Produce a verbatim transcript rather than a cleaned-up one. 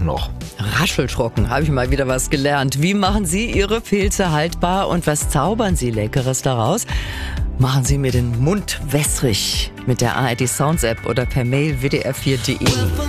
rascheltrocken noch. Rascheltrocken, habe ich mal wieder was gelernt. Wie machen Sie Ihre Pilze haltbar und was zaubern Sie Leckeres daraus? Machen Sie mir den Mund wässrig mit der A R D Sounds App oder per Mail w d r vier punkt de.